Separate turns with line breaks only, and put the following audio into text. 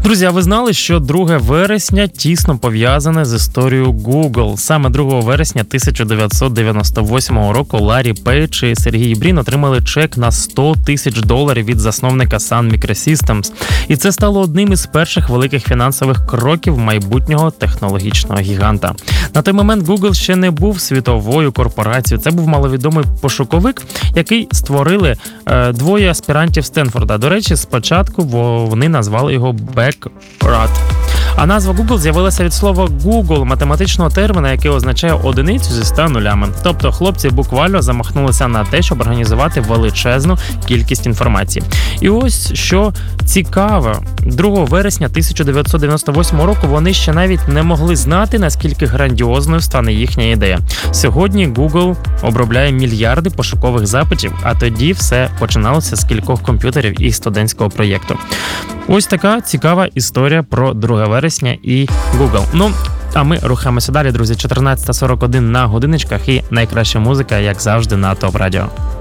Друзі, а ви знали, що 2 вересня тісно пов'язане з історією Google? Саме 2 вересня 1998 року Ларі Пейдж і Сергій Брін отримали чек на $100 тисяч від засновника Sun Microsystems. І це стало одним із перших великих фінансових кроків майбутнього технологічного гіганта. На той момент Google ще не був світовою корпорацією. Це був маловідомий пошуковик, який створили 2 аспірантів Стенфорда. До речі, спочатку вони назвали його Backrot. А назва Google з'явилася від слова Google, математичного терміна, який означає одиницю зі 100 нулями. Тобто хлопці буквально замахнулися на те, щоб організувати величезну кількість інформації. І ось що цікаво, 2 вересня 1998 року вони ще навіть не могли знати, наскільки грандіозною стане їхня ідея. Сьогодні Google обробляє мільярди пошукових запитів, а тоді все починалося з кількох комп'ютерів і студентського проєкту. Ось така цікава історія про 2 вересня і Google. А ми рухаємося далі, друзі. 14:41 на годиночках і найкраща музика, як завжди, на ТОП Радіо.